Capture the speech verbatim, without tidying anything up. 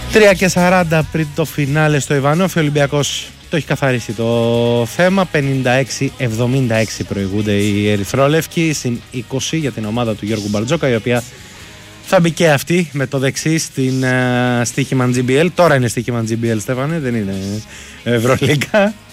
τρία και σαράντα πριν το φινάλε στο Ιβανόφι, ο Ολυμπιακός το έχει καθαρίσει το θέμα. πενήντα έξι εβδομήντα έξι προηγούνται οι ερυθρόλευκοι, συν είκοσι για την ομάδα του Γιώργου Μπαρτζόκα, η οποία θα μπει και αυτή με το δεξί στην uh, στοίχημα τζι μπι ελ. Τώρα είναι στοίχημα τζι μπι ελ, Στέφανε, δεν είναι Ευρωλίγκα.